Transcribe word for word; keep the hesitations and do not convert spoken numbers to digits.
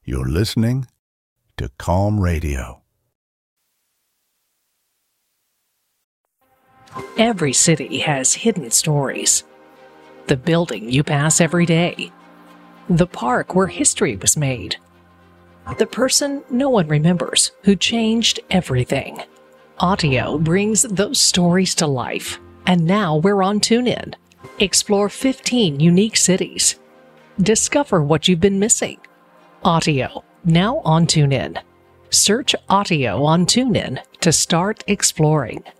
You're listening to Calm Radio. Every city has hidden stories. The building you pass every day. The park where history was made. The person no one remembers who changed everything. Audio brings those stories to life. And now we're on TuneIn. Explore fifteen unique cities. Discover what you've been missing. Audio, now on TuneIn. Search Audio on TuneIn to start exploring.